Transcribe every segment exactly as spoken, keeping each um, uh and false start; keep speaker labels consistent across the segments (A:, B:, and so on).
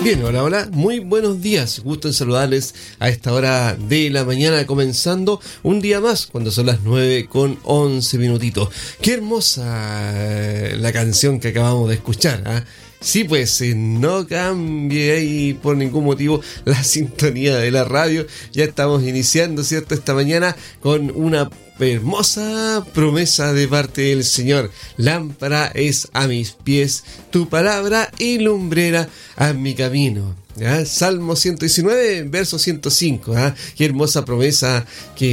A: Bien, hola, hola, muy buenos días, gusto en saludarles a esta hora de la mañana, comenzando un día más, cuando son las nueve con once minutitos. Qué hermosa la canción que acabamos de escuchar, ¿eh? Sí, pues eh, no cambie ahí por ningún motivo la sintonía de la radio. Ya estamos iniciando, ¿cierto?, esta mañana con una hermosa promesa de parte del Señor. Lámpara es a mis pies tu palabra y lumbrera a mi camino. ¿Ya? Salmo ciento diecinueve, verso ciento cinco. ¿Ah? Qué hermosa promesa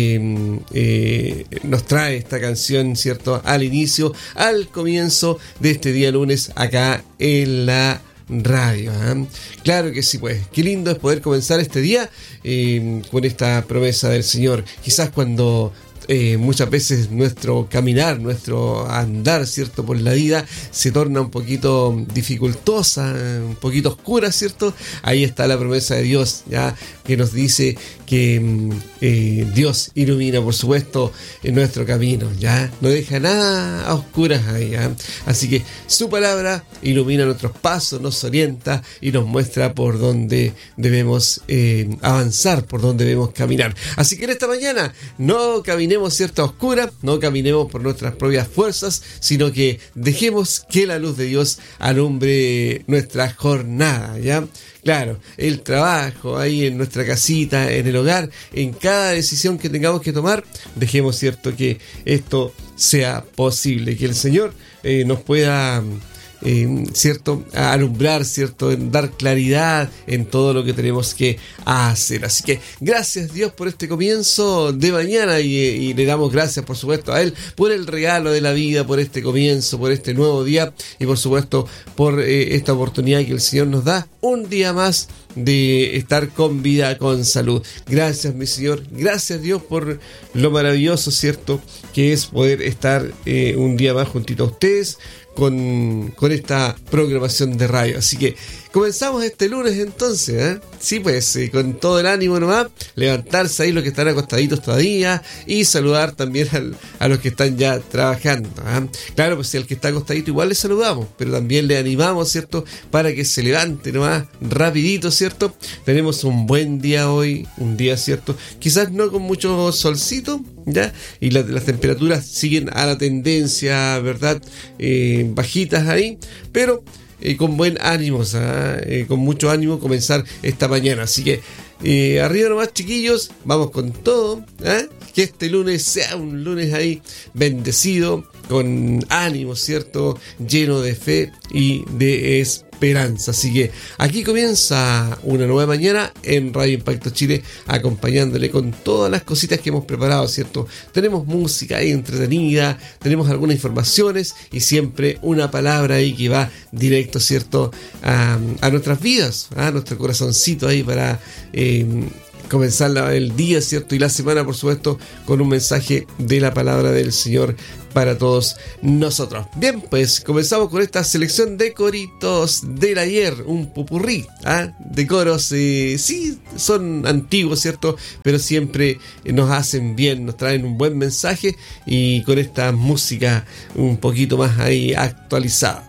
A: que eh, nos trae esta canción, ¿cierto?, al inicio, al comienzo de este día lunes acá en la radio. ¿eh? Claro que sí, pues qué lindo es poder comenzar este día eh, con esta promesa del Señor. Quizás cuando Eh, muchas veces nuestro caminar, nuestro andar, ¿cierto?, por la vida se torna un poquito dificultosa, un poquito oscura, ¿cierto? Ahí está la promesa de Dios, ya, que nos dice que eh, Dios ilumina, por supuesto, en nuestro camino, ya, no deja nada a oscuras ahí, ¿ya? Así que su palabra ilumina nuestros pasos, nos orienta y nos muestra por dónde debemos eh, avanzar, por dónde debemos caminar. Así que en esta mañana no caminemos, ¿cierto?, a oscura, no caminemos por nuestras propias fuerzas, sino que dejemos que la luz de Dios alumbre nuestra jornada, ¿ya? Claro, el trabajo, ahí en nuestra casita, en el hogar, en cada decisión que tengamos que tomar, dejemos, ¿cierto?, que esto sea posible, que el Señor eh, nos pueda Eh, cierto, alumbrar, cierto, en dar claridad en todo lo que tenemos que hacer. Así que gracias, Dios, por este comienzo de mañana y, y le damos gracias, por supuesto, a Él por el regalo de la vida, por este comienzo, por este nuevo día y por supuesto por eh, esta oportunidad que el Señor nos da, un día más de estar con vida, con salud. Gracias, mi Señor, gracias, Dios, por lo maravilloso, cierto, que es poder estar eh, un día más juntito a ustedes Con, con esta programación de radio. Así que comenzamos este lunes entonces, ¿eh? Sí, pues eh, con todo el ánimo nomás, levantarse ahí los que están acostaditos todavía y saludar también al, a los que están ya trabajando, ¿eh? Claro, pues si al que está acostadito igual le saludamos, pero también le animamos, ¿cierto?, para que se levante nomás rapidito, ¿cierto? Tenemos un buen día hoy, un día, ¿cierto?, quizás no con mucho solcito, ¿ya? Y la, las temperaturas siguen a la tendencia, ¿verdad?, eh, bajitas ahí, pero eh, con buen ánimo, ¿sabes? Eh, con mucho ánimo comenzar esta mañana. Así que eh, arriba nomás, chiquillos, vamos con todo, ¿eh? Que este lunes sea un lunes ahí bendecido, con ánimo, ¿cierto?, lleno de fe y de esperanza. Así que aquí comienza una nueva mañana en Radio Impacto Chile, acompañándole con todas las cositas que hemos preparado, ¿cierto? Tenemos música ahí entretenida, tenemos algunas informaciones y siempre una palabra ahí que va directo, ¿cierto?, a, a nuestras vidas, a nuestro corazoncito ahí para eh, comenzar la, el día, ¿cierto?, y la semana, por supuesto, con un mensaje de la palabra del Señor para todos nosotros. Bien, pues comenzamos con esta selección de coritos del ayer, un popurrí, ¿ah? de coros, eh, sí, son antiguos, ¿cierto?, pero siempre nos hacen bien, nos traen un buen mensaje y con esta música un poquito más ahí actualizada.